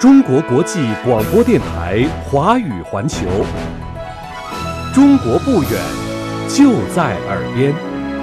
中国国际广播电台华语环球，中国不远，就在耳边。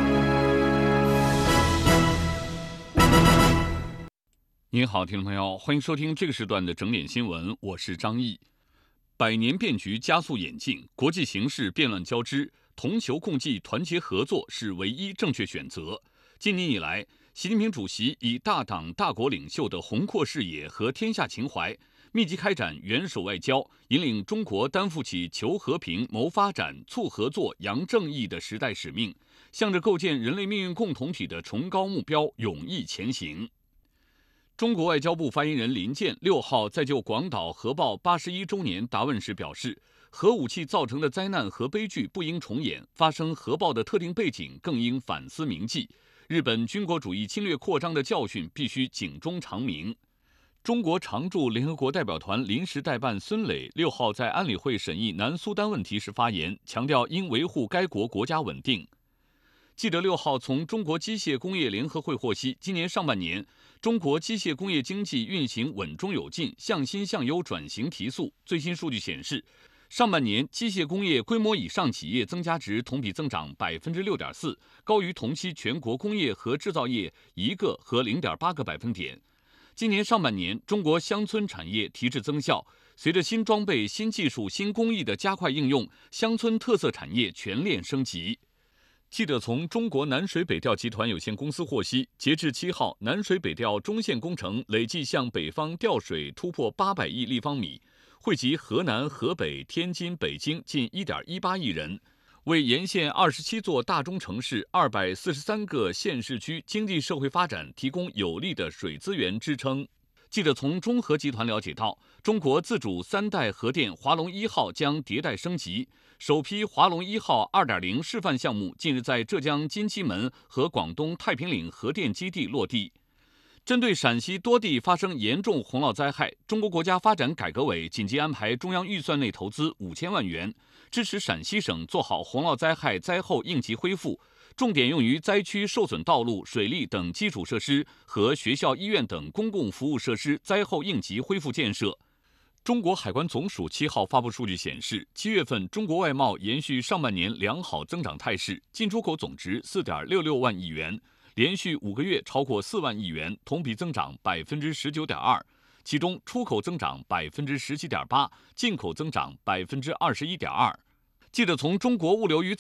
您好，听众朋友，欢迎收听这个时段的整点新闻，我是张毅。百年变局加速演进，国际形势变乱交织，同求共济、团结合作是唯一正确选择。今年以来，习近平主席以大党大国领袖的宏阔视野和天下情怀，密集开展元首外交，引领中国担负起求和平、谋发展、促合作、扬正义的时代使命，向着构建人类命运共同体的崇高目标勇毅前行。中国外交部发言人林健6号在就广岛核爆81周年答问时表示，核武器造成的灾难和悲剧不应重演，发生核爆的特定背景更应反思铭记。日本军国主义侵略扩张的教训必须警钟长鸣。中国常驻联合国代表团临时代办孙磊6号在安理会审议南苏丹问题时发言，强调应维护该国国家稳定。记者6号从中国机械工业联合会获悉，今年上半年，中国机械工业经济运行稳中有进，向新向优转型提速。最新数据显示，上半年机械工业规模以上企业增加值同比增长 6.4%， 高于同期全国工业和制造业1个和 0.8个百分点。今年上半年，中国乡村产业提质增效，随着新装备、新技术、新工艺的加快应用，乡村特色产业全链升级。记者从中国南水北调集团有限公司获悉，截至7号，南水北调中线工程累计向北方调水突破800亿立方米，惠及河南、河北、天津、北京近 1.18 亿人，为沿线27座大中城市、243个县市区经济社会发展提供有力的水资源支撑。记者从中核集团了解到，中国自主3代核电华龙1号将迭代升级，首批华龙1号 2.0 示范项目近日在浙江金鸡门和广东太平岭核电基地落地。针对陕西多地发生严重洪涝灾害，中国国家发展改革委紧急安排中央预算内投资5000万元，支持陕西省做好洪涝灾害灾后应急恢复，重点用于灾区受损道路、水利等基础设施和学校、医院等公共服务设施灾后应急恢复建设。中国海关总署7号发布数据显示，7月份中国外贸延续上半年良好增长态势，进出口总值 4.66 万亿元，连续5个月超过4万亿元，同比增长 19.2%， 其中出口增长 17.8%， 进口增长 21.2%。记者从中国物流与